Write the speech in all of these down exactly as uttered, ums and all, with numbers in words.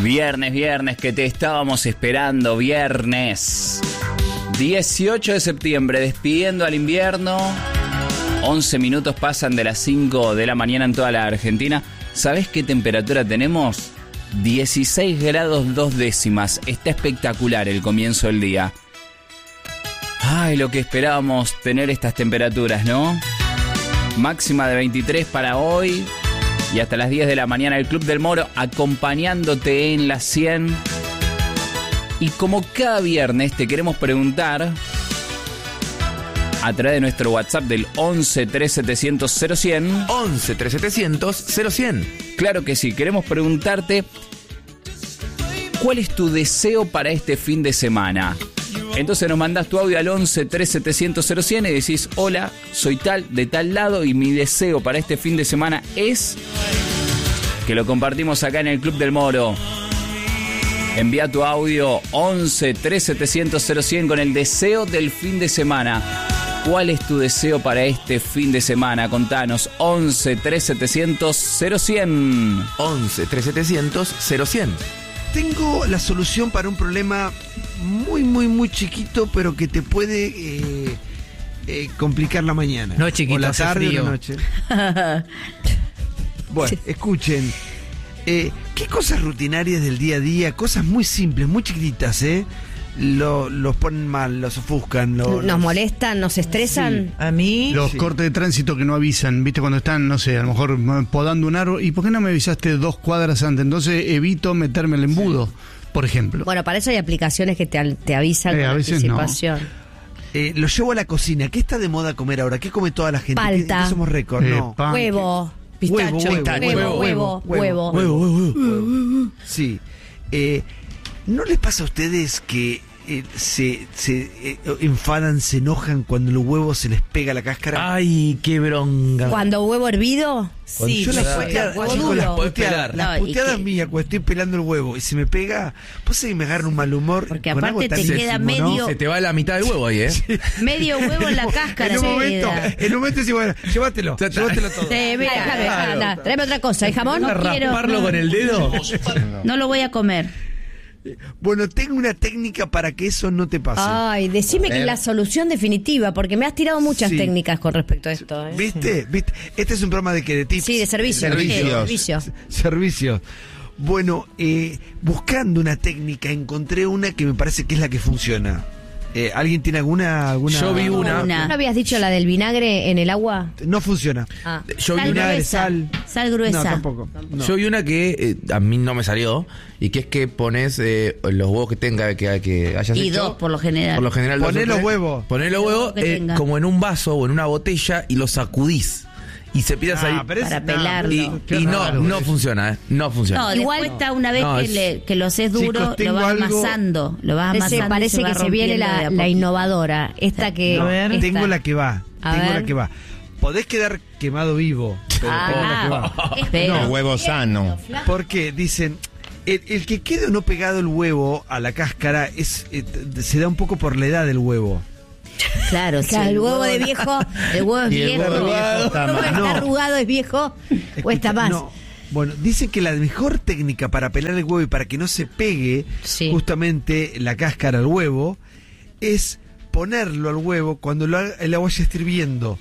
Viernes, viernes, que te estábamos esperando, viernes dieciocho de septiembre, despidiendo al invierno. once minutos pasan de las cinco de la mañana en toda la Argentina. ¿Sabés qué temperatura tenemos? dieciséis grados dos décimas. Está espectacular el comienzo del día. Ay, lo que esperábamos tener estas temperaturas, ¿no? Máxima de veintitrés para hoy. Y hasta las diez de la mañana el Club del Moro acompañándote en las cien. Y como cada viernes te queremos preguntar a través de nuestro WhatsApp del once tres setecientos cero cien. once tres setecientos cero cien. Claro que sí, queremos preguntarte ¿cuál es tu deseo para este fin de semana? Entonces nos mandás tu audio al once tres setecientos cero cien y decís: hola, soy tal, de tal lado, y mi deseo para este fin de semana es que lo compartimos acá en el Club del Moro. Envía tu audio once tres setecientos cero cien con el deseo del fin de semana. ¿Cuál es tu deseo para este fin de semana? Contanos. once tres setecientos cero cien. once tres setecientos cero cien. Tengo la solución para un problema muy, muy, muy chiquito, pero que te puede eh, eh, complicar la mañana. No es chiquito, o la hace tarde frío. o la noche. Bueno, escuchen. Eh, ¿Qué cosas rutinarias del día a día, cosas muy simples, muy chiquititas, eh? Lo, los ponen mal, los ofuscan. Lo, Nos los... molestan, nos estresan. A mí... Los Sí. cortes de tránsito que no avisan, ¿viste? Cuando están, no sé, a lo mejor podando un árbol. ¿Y por qué no me avisaste dos cuadras antes? Entonces evito meterme el embudo, por ejemplo. Bueno, para eso hay aplicaciones que te, al- te avisan Eh, con a veces no. anticipación. Eh, lo llevo a la cocina. ¿Qué está de moda comer ahora? ¿Qué come toda la gente? ¿Qué, Palta. qué somos récord? Eh, No. pan, Huevo. Pistacho. Huevo, Pistacho. Huevo, huevo, huevo. Huevo, huevo, huevo. Sí. Eh, ¿No les pasa a ustedes que eh, se, se eh, enfadan, se enojan cuando los huevos se les pega la cáscara? Ay, qué bronca. Cuando huevo hervido, Sí, Yo las claro. puteadas, Huevo chicos, duro. las Podés puteadas, pelar. las No, y puteadas que- mías cuando estoy pelando el huevo y se me pega, pues que me agarra un mal humor. Porque con aparte algo tan te ínfimo, queda ¿no? medio- Se te va la mitad del huevo ahí, ¿eh? Medio huevo en la cáscara. En un se momento, queda. en un momento decís, bueno, llévatelo, Ya está. llévatelo todo. Sí, mira, déjame, claro. anda, tráeme otra cosa. ¿El jamón? No quiero. ¿Rasparlo con el dedo? No lo voy a comer. Bueno, tengo una técnica para que eso no te pase. Ay, decime que es la solución definitiva, porque me has tirado muchas Sí. técnicas con respecto a esto. ¿eh? ¿Viste? ¿Viste? Este es un programa de que de tips. Sí, de servicio. Servicios. Sí, de servicio. Servicios. Bueno, eh, buscando una técnica encontré una que me parece que es la que funciona. Eh, ¿Alguien tiene alguna, alguna? Yo vi una. Una. ¿No habías dicho la del vinagre en el agua? No funciona. Ah. Yo vi Sal una, Vinagre, gruesa. sal. Sal gruesa. No, tampoco. No. yo vi una que eh, a mí no me salió, y que es que pones eh, los huevos que tenga que, que hayas Y hecho. dos, por lo general. Por lo general dos Poné o los tres. huevos. Poné los huevos que eh, tenga. como en un vaso o en una botella y los sacudís. Y se empieza Ah, ahí. pero es- Para no, pelarlo. Y, qué y no, raro no eso. funciona, ¿eh? No funciona. No, Igual- después está una vez No, que, es- le, que lo haces duro, Chicos, tengo lo vas algo- amasando. Lo vas Ese amasando. y parece va que se viene rompiendo de la, a la poquito. innovadora. Esta que. No, esta. tengo la que va. A tengo ver. la que va. Podés quedar quemado vivo, pero tengo la que va. Ah, espera. No, huevo sano. Porque dicen, el, el que quede o no pegado el huevo a la cáscara es eh, se da un poco por la edad del huevo. Claro, Claro, sí, el huevo de viejo. El huevo es Y el viejo. huevo viejo está ¿Cómo mal. está No. arrugado, es viejo? Cuesta Escucha, más. no. Bueno, dicen que la mejor técnica para pelar el huevo y para que no se pegue Sí. justamente la cáscara al huevo es ponerlo al huevo cuando lo haga- el agua ya esté hirviendo.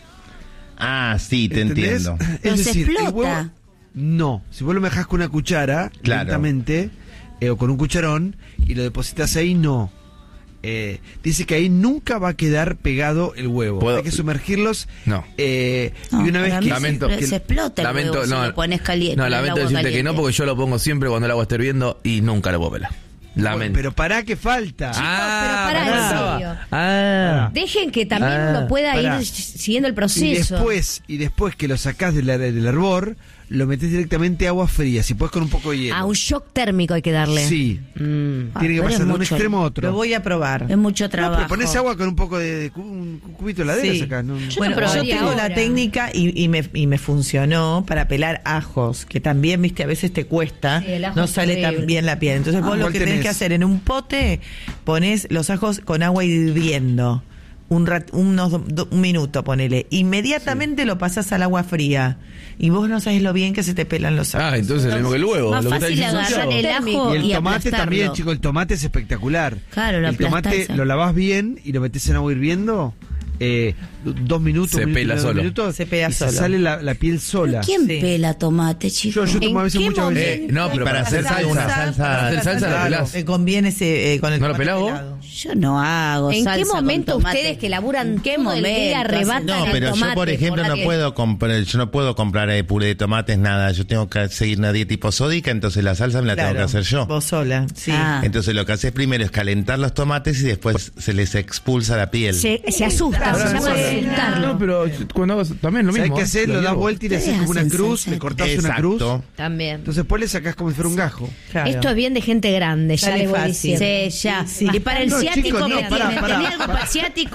Ah, sí, te ¿Entendés? entiendo. Pero Es se decir, el explota. huevo. No, si vos lo dejás con una cuchara, Claro. lentamente, eh, o con un cucharón, y lo depositas ahí, no. Eh, dice que ahí nunca va a quedar pegado el huevo. ¿Puedo? Hay que sumergirlos. No. eh, No, y una vez para que. mí Lamento se, que- se explota el lamento, huevo si no, lo pones caliente. No, en el lamento agua decirte que caliente. no, porque yo lo pongo siempre cuando el agua está hirviendo y nunca lo puedo pelar. Lamento. Pero pará que falta. Ah, pero pará, pará. en serio. Ah. Dejen que también Ah, uno pueda pará. ir siguiendo el y proceso. después, y después que lo sacás del, del hervor, lo metés directamente a agua fría, si puedes con un poco de hielo. A un shock térmico hay que darle. Sí. Mm. Ah, Tiene que pero es pasar de un mucho. extremo a otro. Lo voy a probar. Es mucho No, trabajo. pero pones agua con un poco de, de cu- un cubito de ladera, Sí. sacás, ¿no? Yo Bueno, lo yo probaría tengo ahora. la técnica y, y, me, y me funcionó para pelar ajos, que también, viste, a veces te cuesta, Sí, el ajo no es sale horrible. tan bien la piel. Entonces Ah, vos lo ¿cuál que tenés tenés? que hacer en un pote, pones los ajos con agua hirviendo. un, rat, unos, do, un minuto, ponele. Inmediatamente sí. lo pasas al agua fría. Y vos no sabés lo bien que se te pelan los ojos. Ah, entonces lo mismo que el huevo. Más lo que fácil agarrar el ajo y el y tomate aplastarlo. también, chico, el tomate es espectacular. Claro, lo el tomate aplastás. lo lavás bien y lo metés en agua hirviendo. Eh, dos minutos, Se un pela minuto, solo. dos minutos, Se pela y solo. se sale la, la piel sola. ¿Quién Sí. pela tomate, chicos? Yo, yo tomo a veces ¿En qué muchas veces. Eh, no, pero Para para, hacer hacer una salsa. salsa- Para hacer salsa la Claro. pelás. Me conviene ese, eh, con el ¿No lo tomate pelás vos? pelado. Yo no hago ¿En salsa qué con momento tomate. ustedes que laburan ¿En qué todo el momento día hacen- arrebatan No, el pero yo tomate por ejemplo por no la- puedo comprar, yo no puedo comprar eh, puré de tomates, nada. Yo tengo que seguir una dieta hiposódica, entonces la salsa me la tengo que Claro, hacer yo. Vos sola, sí. Ah. Entonces lo que haces primero es calentar los tomates y después se les expulsa la piel. Se, se asusta, se llama asustarlo. No, pero cuando hago también lo ¿Sabés mismo. qué hacer? Lo das llevo. vuelta y le haces Ustedes como una hacen cruz, salsa. le cortás una cruz. Exacto. También. Entonces después le sacás como si fuera un gajo. Claro. Esto es bien de gente grande, ya Sale les voy fácil. diciendo. Sí, ya. Sí. Y para el No, ciático, chicos, no, ¿qué pará, tiene? pará. ¿Tenía algo para el ciático?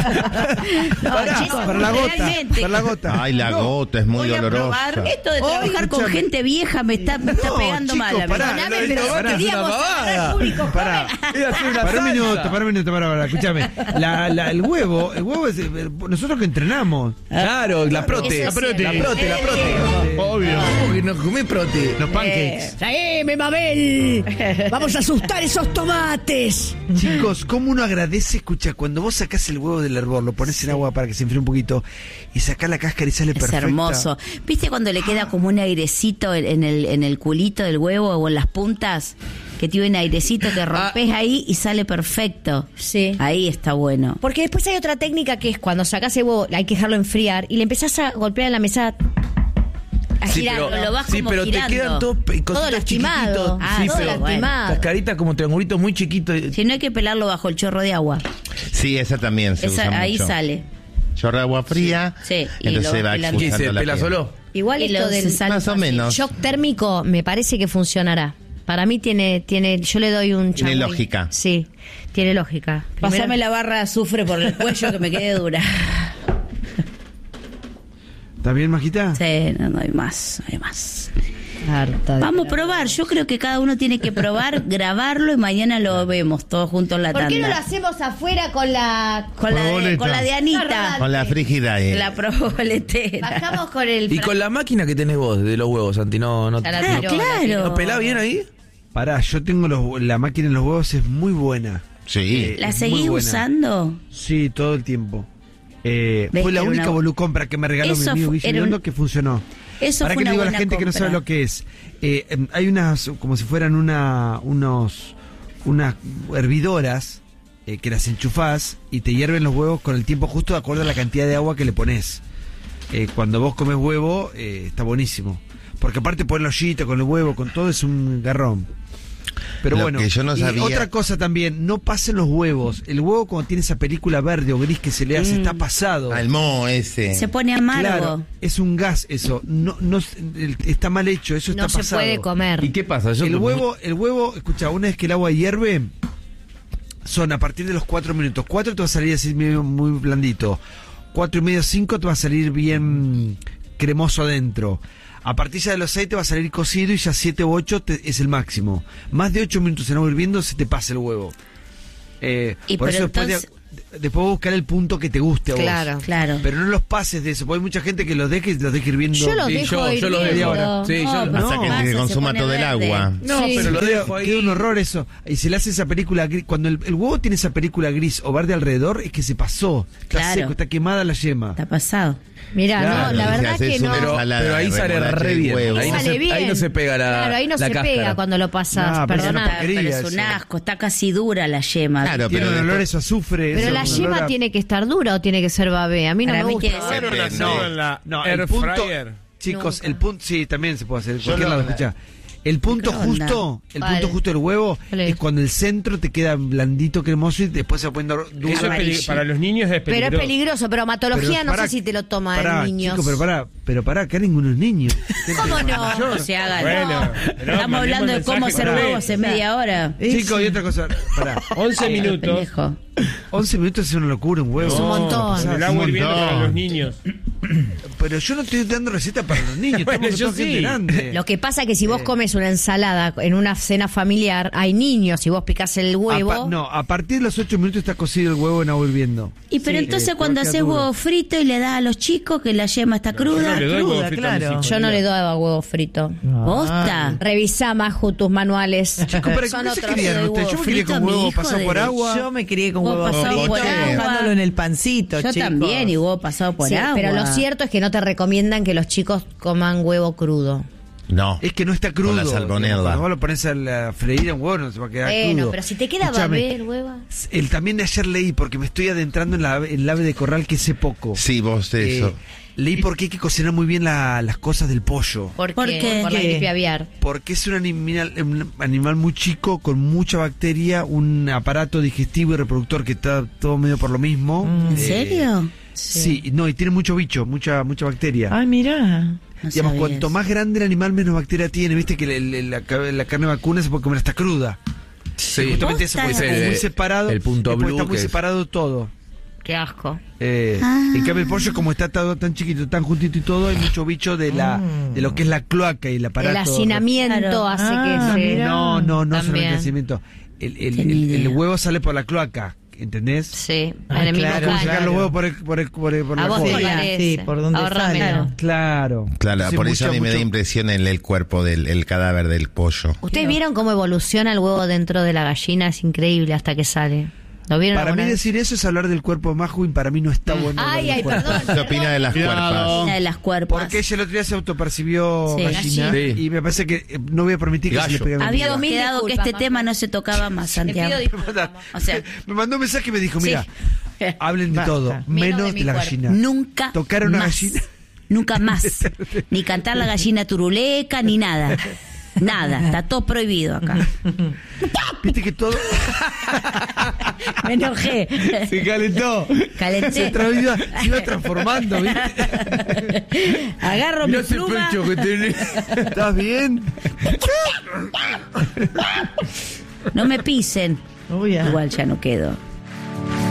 No, Pará, chicos, para la gota, realmente. para la gota. Ay, la No. gota es muy Voy a dolorosa. probar esto de trabajar con escúchame. gente vieja, me está, me está No, pegando chicos, mal. a mí. pará, Perdóname, no, pero no, pará. queríamos agarrar al público Pará. joven. Para un minuto, para un minuto, para, para, escúchame. La, la, el huevo, el huevo es eh, nosotros que entrenamos. Claro, la prote. Eso La prote, sí. la prote, la prote. Obvio. ¿Cómo que no comí prote? Los pancakes. ¡Traeme, Mabel! ¡Vamos a asustar esos tomates! Chicos, ¿cómo uno agradece? Escucha, cuando vos sacás el huevo del hervor, lo pones en agua para que se enfríe un poquito y sacás la cáscara y sale Es perfecta. hermoso. ¿Viste cuando le queda como un airecito en en el, en el culito del huevo o en las puntas? Que tiene un airecito que rompes ahí y sale perfecto. Sí. Ahí está bueno. Porque después hay otra técnica que es cuando sacás el huevo, hay que dejarlo enfriar y le empezás a golpear en la mesa a Sí, girarlo. pero, lo vas sí, como pero girando. te quedan todos pe- Todo cositos lastimado. chiquititos. Ah, Sí, todo pero lastimado. cascaritas como triangulitos muy chiquitos. Si no hay que pelarlo bajo el chorro de agua. Sí, esa también se Esa, usa ahí mucho. sale. Chorro de agua fría. Sí, y entonces lo se va pelan. ¿Qué expulsando se la pela piel. solo? Igual Y esto lo- del se sale Más o fácil. menos. shock térmico me parece que funcionará. Para mí tiene, tiene, yo le doy un Tiene changüí. lógica. Sí, tiene lógica. Primero- Pásame la barra de azufre por el cuello que me quede dura. ¿Está bien, Majita? Sí, no, no hay más, no hay más. Harta de- Vamos a probar. Yo creo que cada uno tiene que probar, grabarlo y mañana lo vemos todos juntos en la ¿Por tanda. qué no lo hacemos afuera con la... Con la, de, Boleta. con la de Anita. Con la frígida. eh. La proboletera. Bajamos con el... Y con la máquina que tenés vos de los huevos, Santi, no, no, Ya la Ah, tiró, la claro. tiró. ¿no pelás bien ahí? Pará, yo tengo los, la máquina en los huevos, es muy buena. Sí. Eh, ¿La es muy seguís buena. usando? Sí, todo el tiempo. Eh, ¿Ves fue la que era única una- volucompra que me regaló mi Eso amigo fue- Guillermo era un- Biondo que funcionó. Eso Para fue que le una digo a la buena gente que no sabe compra. lo que es. Eh, em, hay unas, como si fueran una, unos, unas hervidoras eh, que las enchufás y te hierven los huevos con el tiempo justo de acuerdo a la cantidad de agua que le pones. Eh, cuando vos comes huevo, eh, está buenísimo. Porque aparte poner la ollita con el huevo, con todo es un garrón. Pero Lo bueno, que yo no y sabía- otra cosa también, no pasen los huevos. El huevo cuando tiene esa película verde o gris que se le hace, está pasado. Al moho ese. Se pone amargo. Claro, es un gas eso. No, no, el- está mal hecho, eso No está se pasado. puede comer. ¿Y qué pasa? Yo El huevo, el huevo, escucha, una vez que el agua hierve, son a partir de los cuatro minutos. Cuatro te va a salir así medio muy blandito. Cuatro y medio, cinco te va a salir bien cremoso adentro. A partir ya de los seis te va a salir cocido y ya siete u ocho te- es el máximo. Más de ocho minutos en agua hirviendo se te pasa el huevo. Eh, Y por pero eso después, entonces- de- después buscar el punto que te guste a vos. Claro. Claro. Pero no los pases de eso, porque hay mucha gente que los deje y los deje hirviendo. Yo los Sí, dejo yo- yo los hirviendo. dejo. Sí, yo- No, Hasta no, que, pasa, que se consuma pone todo el verde. agua. No, Sí. pero lo Queda, dejo ahí. queda un horror eso. Y se le hace esa película gris. Cuando el, el huevo tiene esa película gris o verde alrededor, es que se pasó. Está Claro. seco, está quemada la yema. Está pasado. Mirá, Claro, no, la y si verdad haces que no. una Pero, ensalada pero ahí de sale remolacha re y bien. huevo. Ahí no, Sale se, bien. ahí no se pega la Claro, ahí no la se cáscara. pega cuando lo pasas, No, pero perdona. es una porquería Pero es un eso. asco, está casi dura la yema. Claro, Tiene pero un olor después- eso a azufre. Pero eso, la un yema olor a- tiene que estar dura o tiene que ser babé. A mí no Para me mí gusta. tiene que ser Depende. No, en la no, air el punto, fryer. chicos, Nunca. el punto, sí, también se puede hacer, en Yo cualquier lo- lado, escuchá. El punto Microondas. justo, el ¿Cuál? punto justo del huevo ¿Cuál es? es cuando el centro te queda blandito, cremoso y después se va poniendo duro. Eso es peli- para los niños es Pero peligroso. es peligroso, pero hematología Pero no pará, sé si te lo toma pará, en niños. chico, pero pará, pero pará, acá ninguno es niño. ¿Cómo no? No se haga. Bueno, pero Estamos mandemos hablando de cómo mensaje hacer con huevos él. en media hora. Chicos, y otra cosa, pará. once minutos. Pendejo. once minutos es una locura un huevo. Es un montón. Con el agua Un hirviendo montón. para los niños. Pero yo no estoy dando receta para los niños, Bueno, estamos yo con gente sí. grande. Lo que pasa es que si vos comes una ensalada en una cena familiar, hay niños, si vos picás el huevo... A pa- no, a partir de los ocho minutos está cocido el huevo en agua hirviendo. Y pero Sí, entonces eh, cuando queda haces duro. huevo frito y le das a los chicos que la yema está cruda, no le doy huevo Cruda, frito a mis claro. hijos. Yo no le doy huevo frito. posta. Revisá, Maju, tus manuales. Chicos, ¿para Son qué se otros. criaron de ustedes? Yo huevo me crié frito, con mi huevo hijo pasado de- por agua. Yo me crié con Huevo huevo pasado frito, por agua. dejándolo en el pancito, Yo chicos. también, y huevo pasado por Sí, agua. pero lo cierto es que no te recomiendan que los chicos coman huevo crudo. No. Es que no está crudo. Con la salmonella. digamos, Cuando vos lo pones a la freír en huevo no se va a quedar Bueno, crudo. pero si te queda Escúchame, babé el huevo... El, también de ayer leí, porque me estoy adentrando en la en el ave de corral que sé poco. Sí, vos de Eh, eso. leí por qué hay que cocinar muy bien la- las cosas del pollo. ¿Por, ¿Por qué? qué? Por la ¿Qué? gripe aviar. Porque es un animal, un animal muy chico, con mucha bacteria, un aparato digestivo y reproductor que está todo medio por lo mismo. ¿En Eh, serio? Sí. no, y tiene mucho bicho, mucha mucha bacteria. Ay, mirá. No Digamos, sabía cuanto eso. más grande el animal, menos bacteria tiene. Viste que el- el- la, ca- la carne vacuna se puede comer hasta cruda. Sí. Justamente eso puede Posta. ser El- muy separado. el punto después blue está muy que es- separado todo. Qué asco. Eh, Ah. En cambio el pollo, como está todo tan chiquito, tan juntito y todo, hay mucho bicho de la de lo que es la cloaca y el aparato. El hacinamiento Claro. hace Ah, que se... mira. No, no, no También. solamente el nacimiento. El, el, Tenía el- el idea. huevo sale por la cloaca, ¿entendés? Sí, Ah, en el mismo claro, ¿Cómo caño. sacar claro. los huevos por, el, por, el, por, el- por A la vos cola? te Sí, parece. sí, por donde Ahorrámelo. sale. Claro. Claro, Hace por eso a mucho, mí me da mucho- impresión el, el cuerpo del el cadáver del pollo. ¿Ustedes vieron cómo evoluciona el huevo dentro de la gallina? Es increíble hasta que sale. ¿Lo vieron Para mí alguna vez? decir eso es hablar del cuerpo de Maju y para mí no está bueno. hablar Ay, del ay, cuerpo. perdón. ¿Qué opina de las cuerpas? Una de las cuerpas. Porque ella el otro día se autopercibió Sí. gallina Sí. y me parece que eh, no voy a permitir que se Gallo. le pegue a mi Habíamos amiga. Mil quedado que disculpas, este tema Majo. no se tocaba más, Te pido Santiago. disculpas. O sea, Me mandó un mensaje y me dijo, mira, Sí. hablen de Basta. todo, Menos menos de de, mi la cuerpo. gallina. nunca Tocar a una más. gallina. Nunca más. Ni cantar la gallina turuleca, ni nada. Nada. Está todo prohibido acá. Viste que todo Me enojé. se calentó. Calenté. Se, tra- se iba transformando, ¿viste? Agarro mi Mirá ese pluma. pecho que tenés. ¿Estás bien? No me pisen. Uy, ah. Igual ya no quedo.